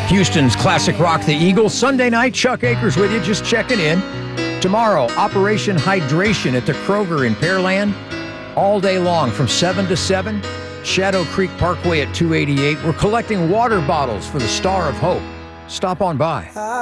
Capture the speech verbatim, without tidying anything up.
Houston's classic rock, the Eagles. Sunday night, Chuck Akers with you, just checking in. Tomorrow, Operation Hydration at the Kroger in Pearland. All day long from seven to seven. Shadow Creek Parkway at two eighty-eight. We're collecting water bottles for the Star of Hope. Stop on by.